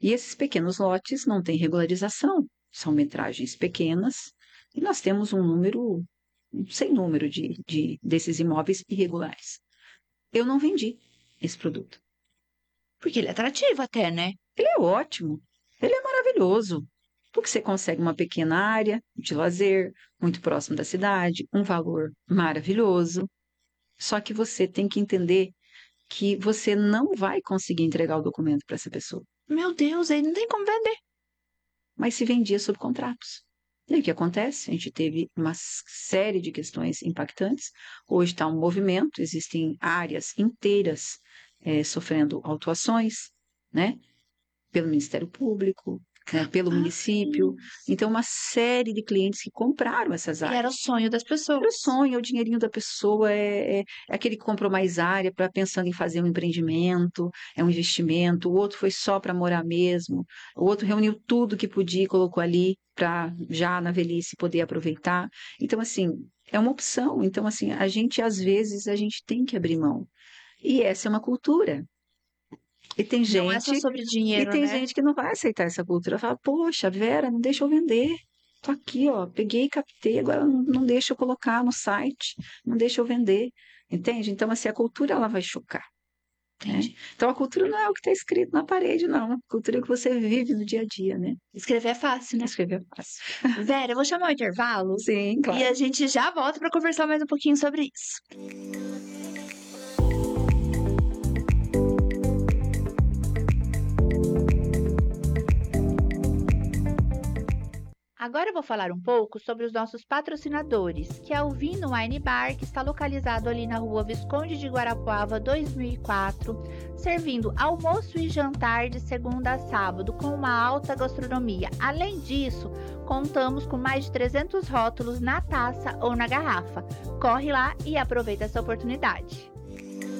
E esses pequenos lotes não têm regularização, são metragens pequenas, e nós temos um número, sem número desses imóveis irregulares. Eu não vendi esse produto. Porque ele é atrativo até, né? Ele é ótimo, ele é maravilhoso, porque você consegue uma pequena área de lazer, muito próximo da cidade, um valor maravilhoso, só que você tem que entender que você não vai conseguir entregar o documento para essa pessoa. Meu Deus, aí não tem como vender. Mas se vendia sob contratos. E aí o que acontece? A gente teve uma série de questões impactantes. Hoje está um movimento, existem áreas inteiras sofrendo autuações, né? Pelo Ministério Público, né? Pelo município. Então, uma série de clientes que compraram essas E áreas. era o sonho das pessoas. Era o sonho, é o dinheirinho da pessoa, é aquele que comprou mais área para pensando em fazer um empreendimento, é um investimento, o outro foi só para morar mesmo, o outro reuniu tudo que podia e colocou ali para já na velhice poder aproveitar. Então, assim, é uma opção. Então, assim, às vezes, a gente tem que abrir mão. E essa é uma cultura. E tem Não é só gente, sobre dinheiro, né? gente que não vai aceitar essa cultura. Fala, poxa, Vera, não deixa eu vender. Tô aqui, ó, peguei, captei, agora não deixa eu colocar no site, não deixa eu vender, entende? Então, assim, a cultura, ela vai chocar, né? Então, a cultura não é o que está escrito na parede, não. A cultura é o que você vive no dia a dia, né? Escrever é fácil, né? Escrever é fácil. Vera, eu vou chamar o intervalo. Sim, claro. E a gente já volta para conversar mais um pouquinho sobre isso. Agora eu vou falar um pouco sobre os nossos patrocinadores, que é o Vino Wine Bar, que está localizado ali na rua Visconde de Guarapuava 2004, servindo almoço e jantar de segunda a sábado com uma alta gastronomia. Além disso, contamos com mais de 300 rótulos na taça ou na garrafa. Corre lá e aproveita essa oportunidade.